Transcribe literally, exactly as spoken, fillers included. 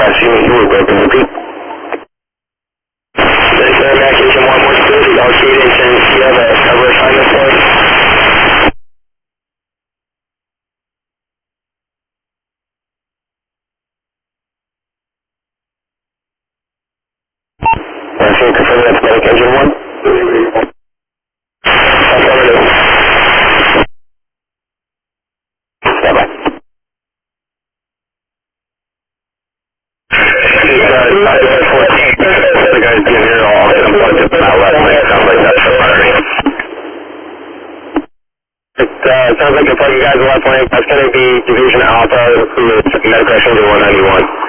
last unit you were broken. Repeat. Then sir, evacuation one one two, the Arcade and San Diego, the cover assignment point. Last unit confirming that's medic engine one. Affirmative. Stand by. The guys being here, all of them plugged up in that left lane. Sounds like that's the priority. It uh, sounds like you're plugging guys in left lane. That's going to be Division Alpha, who is medic engine one ninety-one.